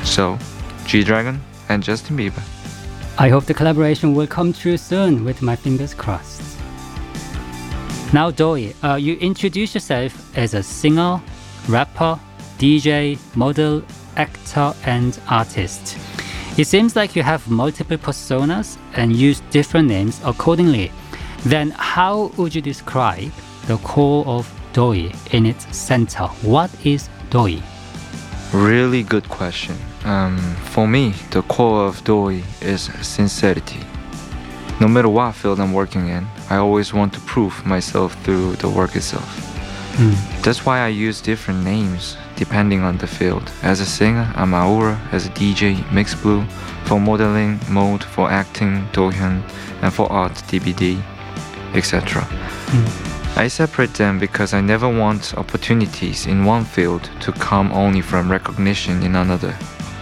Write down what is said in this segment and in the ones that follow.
So, G-Dragon and Justin Bieber. I hope the collaboration will come true soon, with my fingers crossed. Now, Doi, you introduce yourself as a singer, rapper, DJ, model, actor, and artist. It seems like you have multiple personas and use different names accordingly. Then how would you describe the core of Doi in its center? What is Doi? Really good question. For me, the core of Doi is sincerity. No matter what field I'm working in, I always want to prove myself through the work itself. That's why I use different names depending on the field. As a singer, I'm Aura. As a DJ, Mixblue. For modeling, Mode. For acting, Dohyun. And for art, DBD, etc. I separate them because I never want opportunities in one field to come only from recognition in another.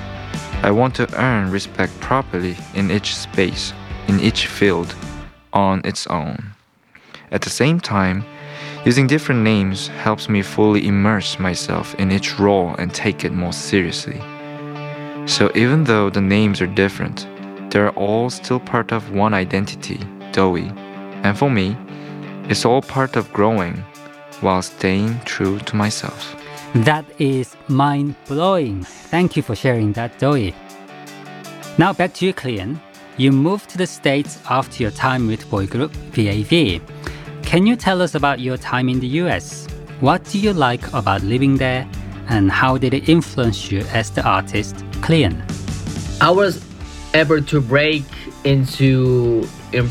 I want to earn respect properly in each space, in each field, on its own. At the same time, using different names helps me fully immerse myself in each role and take it more seriously. So even though the names are different, they're all still part of one identity, Doi. And for me, it's all part of growing while staying true to myself. That is mind-blowing. Thank you for sharing that, Doi. Now back to you, Cleon. You moved to the States after your time with boy group VAV. Can you tell us about your time in the US? What do you like about living there? And how did it influence you as the artist, Cleon? I was able to break into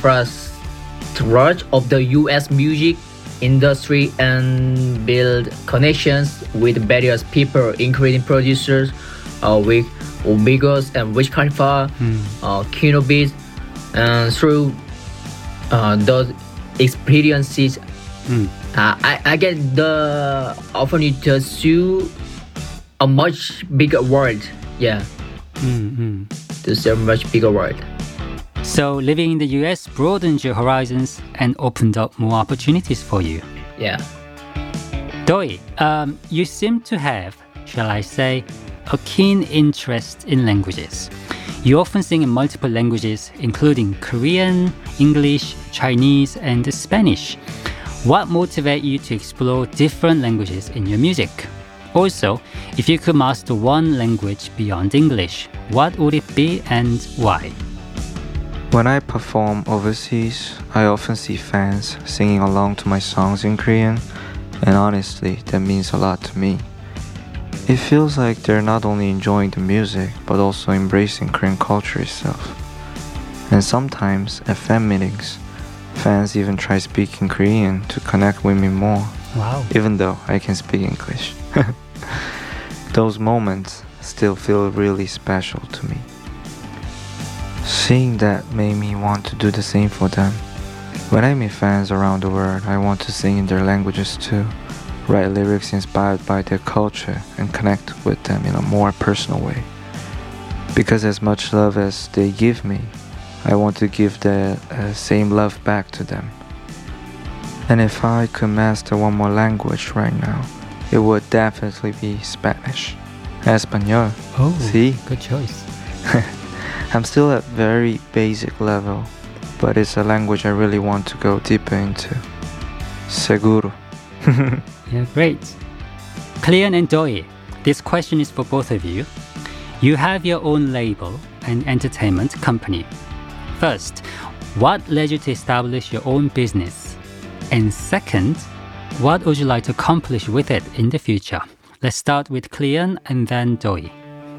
infrastructure of the US music industry and build connections with various people, including producers with Migos and Wiz Khalifa, Kino Beats, and through those experiences, I get the opportunity to see a much bigger world. Yeah, to see a much bigger world. So living in the US broadened your horizons and opened up more opportunities for you. Yeah. Doi, you seem to have, shall I say, a keen interest in languages. You often sing in multiple languages, including Korean, English, Chinese, and Spanish. What motivates you to explore different languages in your music? Also, if you could master one language beyond English, what would it be and why? When I perform overseas, I often see fans singing along to my songs in Korean, and honestly, that means a lot to me. It feels like they're not only enjoying the music, but also embracing Korean culture itself. And sometimes, at fan meetings, fans even try speaking Korean to connect with me more, Wow. even though I can speak English. Those moments still feel really special to me. Seeing that made me want to do the same for them. When I meet fans around the world, I want to sing in their languages too, write lyrics inspired by their culture, and connect with them in a more personal way. Because as much love as they give me, I want to give the same love back to them. And if I could master one more language right now, it would definitely be Spanish. Espanol. Oh, See? good choice. I'm still at very basic level, but it's a language I really want to go deeper into. Seguro. Yeah, great. Cleon and Doi, this question is for both of you. You have your own label and entertainment company. First, what led you to establish your own business? And second, what would you like to accomplish with it in the future? Let's start with Cleon and then Doi.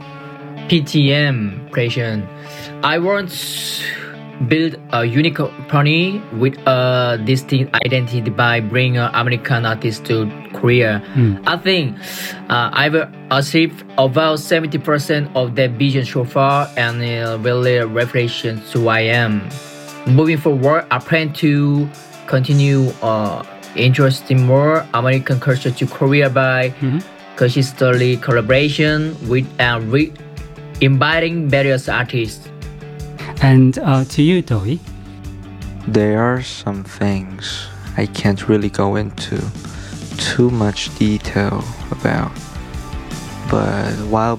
PTM creation. I want to build a unique company with a distinct identity by bringing American artists to Korea. I think I've achieved about 70% of that vision so far, and it really reflects who I am. Moving forward, I plan to continue introducing more American culture to Korea by consistently collaboration with and inviting various artists. And to you, Doi. There are some things I can't really go into too much detail about. But while